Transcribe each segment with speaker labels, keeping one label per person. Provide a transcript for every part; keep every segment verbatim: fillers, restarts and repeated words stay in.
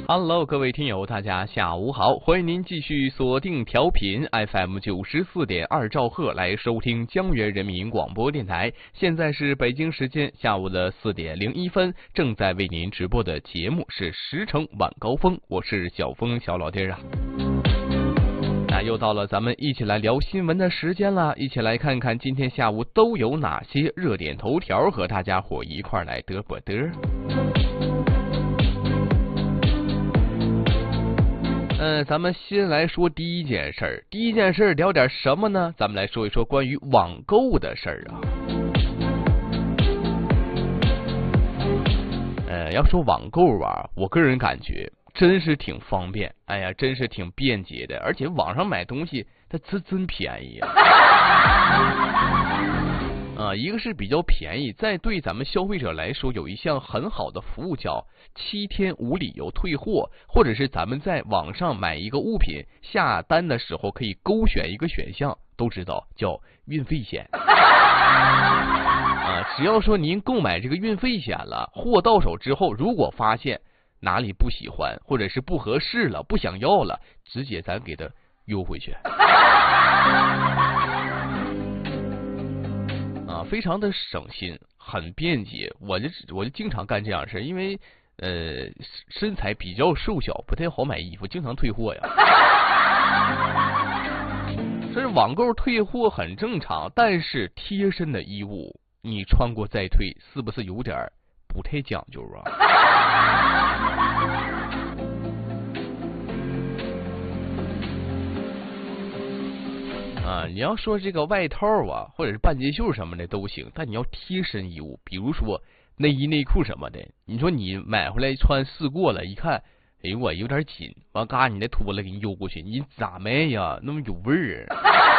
Speaker 1: Hello， 各位听友，大家下午好，欢迎您继续锁定调频 F M 九十四点二兆赫来收听江源人民广播电台。现在是北京时间下午的四点零一分，正在为您直播的节目是十城晚高峰，我是小峰小老弟啊。那又到了咱们一起来聊新闻的时间了，一起来看看今天下午都有哪些热点头条，和大家伙一块来嘚啵嘚。嗯，咱们先来说第一件事儿。第一件事儿聊点什么呢？咱们来说一说关于网购的事儿啊。呃，要说网购啊，我个人感觉真是挺方便，哎呀，真是挺便捷的，而且网上买东西它真真便宜啊。啊，一个是比较便宜，再对咱们消费者来说有一项很好的服务叫七天无理由退货，或者是咱们在网上买一个物品下单的时候可以勾选一个选项，都知道叫运费险。啊，只要说您购买这个运费险了，货到手之后，如果发现哪里不喜欢或者是不合适了，不想要了，直接咱给它邮回去。啊，非常的省心，很便捷。我就我就经常干这样的事，因为呃身材比较瘦小，不太好买衣服，经常退货呀。这是网购退货很正常，但是贴身的衣物你穿过再退，是不是有点不太讲究啊？啊，你要说这个外套啊，或者是半截袖什么的都行，但你要贴身衣物，比如说内衣内裤什么的，你说你买回来穿试过了，一看，哎呦我有点紧，完嘎你再脱了给你邮过去，你咋卖呀？那么有味儿。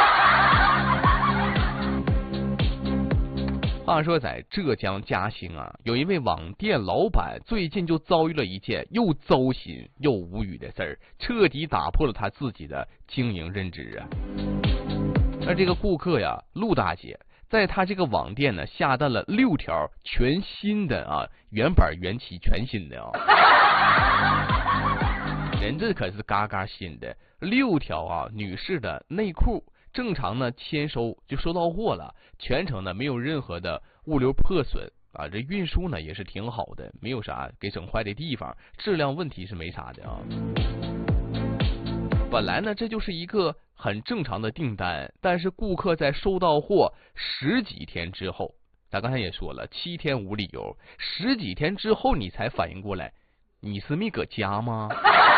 Speaker 1: 话说在浙江嘉兴啊，有一位网店老板最近就遭遇了一件又糟心又无语的事儿，彻底打破了他自己的经营认知啊。而这个顾客呀，陆大姐，在他这个网店呢下单了六条全新的啊，原版原漆全新的啊，人这可是嘎嘎新的六条啊，女士的内裤，正常呢签收就收到货了，全程呢没有任何的物流破损啊，这运输呢也是挺好的，没有啥给整坏的地方，质量问题是没啥的啊。本来呢这就是一个很正常的订单，但是顾客在收到货十几天之后，咱刚才也说了，七天无理由，十几天之后你才反应过来，你是没搁家吗？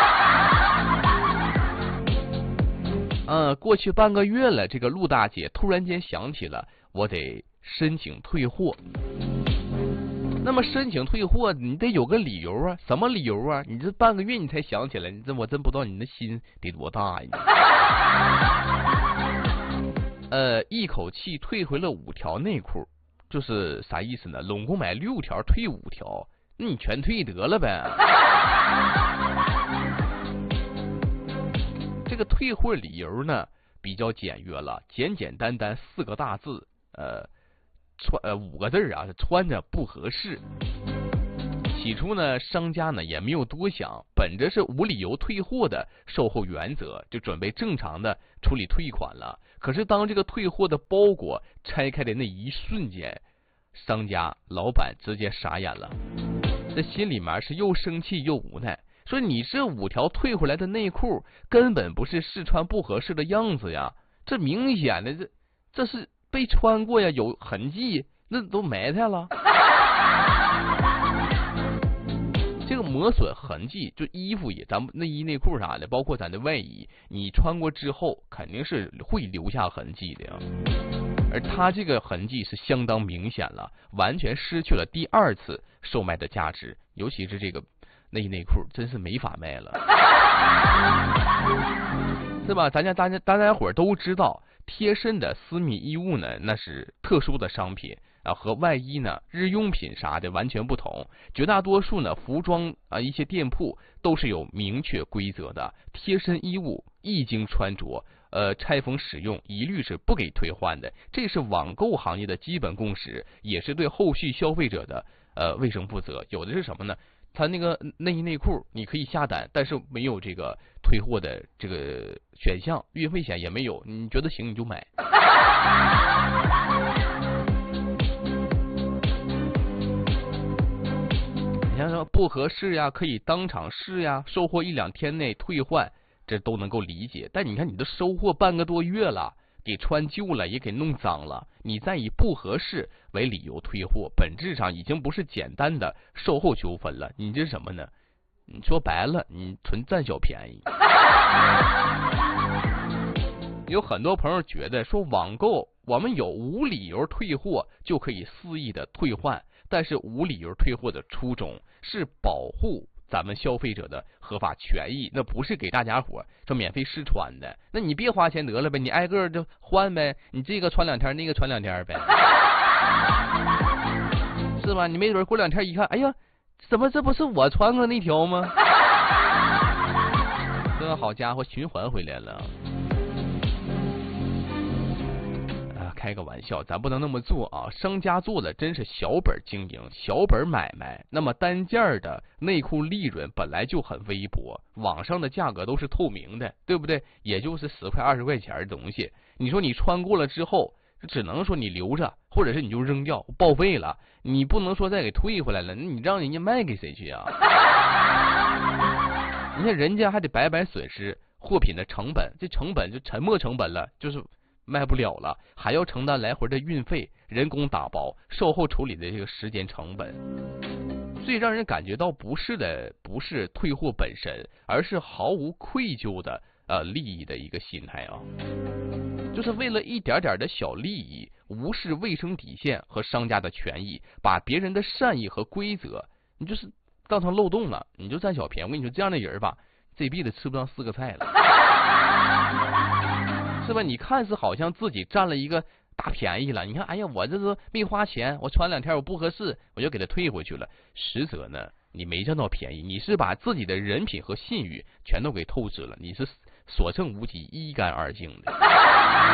Speaker 1: 嗯，过去半个月了，这个陆大姐突然间想起了，我得申请退货。那么申请退货，你得有个理由啊，什么理由啊？你这半个月你才想起来，你这我真不知道你的心得多大呀！呃，一口气退回了五条内裤，就是啥意思呢？拢共买六条，退五条，那你全退得了呗？这个退货理由呢比较简约了，简简单单四个大字，呃。穿呃五个字啊，穿着不合适。起初呢，商家呢也没有多想，本着是无理由退货的售后原则，就准备正常的处理退款了。可是当这个退货的包裹拆开的那一瞬间，商家老板直接傻眼了，这心里面是又生气又无奈，说你这五条退回来的内裤根本不是试穿不合适的样子呀，这明显的这这是被穿过呀，有痕迹，那都埋汰了。这个磨损痕迹，就衣服也，咱们内衣内裤啥的，包括咱的外衣，你穿过之后肯定是会留下痕迹的呀。而它这个痕迹是相当明显了，完全失去了第二次售卖的价值，尤其是这个内衣内裤，真是没法卖了，是吧？咱家大家大家伙都知道。贴身的私密衣物呢，那是特殊的商品啊，和外衣呢、日用品啥的完全不同。绝大多数呢，服装啊一些店铺都是有明确规则的，贴身衣物一经穿着，呃，拆封使用一律是不给退换的。这是网购行业的基本共识，也是对后续消费者的呃卫生负责。有的是什么呢？ 他那个内衣内裤你可以下单，但是没有这个退货的这个选项，运费险也没有，你觉得行你就买。你像说不合适呀，可以当场试呀，售后一两天内退换，这都能够理解。但你看你都收货半个多月了，给穿旧了，也给弄脏了，你再以不合适为理由退货，本质上已经不是简单的售后纠纷了，你这是什么呢？你说白了，你纯占小便宜。有很多朋友觉得说网购我们有无理由退货就可以肆意的退换，但是无理由退货的初衷是保护咱们消费者的合法权益，那不是给大家伙说免费试穿的。那你别花钱得了呗，你挨个就换呗，你这个穿两天，那个穿两天呗，是吧？你没准过两天一看，哎呀，怎么这不是我穿过那条吗？这好家伙，循环回来了。开个玩笑，咱不能那么做啊！商家做的真是小本经营、小本买卖，那么单件的内裤利润本来就很微薄，网上的价格都是透明的，对不对？也就是十块二十块钱的东西，你说你穿过了之后，只能说你留着，或者是你就扔掉报废了，你不能说再给退回来了，那你让人家卖给谁去啊？你看人家还得白白损失货品的成本，这成本就沉没成本了，就是卖不了了，还要承担来回的运费、人工打包、售后处理的这个时间成本。最让人感觉到不适的不是退货本身，而是毫无愧疚的呃利益的一个心态啊，就是为了一点点的小利益，无视卫生底线和商家的权益，把别人的善意和规则，你就是当成漏洞了，你就占小便宜。我跟你说，这样的人吧，这辈子吃不上四个菜了。是吧？你看似好像自己占了一个大便宜了，你看，哎呀，我这是没花钱，我穿两天我不合适，我就给他退回去了。实则呢，你没占到便宜，你是把自己的人品和信誉全都给透支了，你是所剩无几、一干二净的。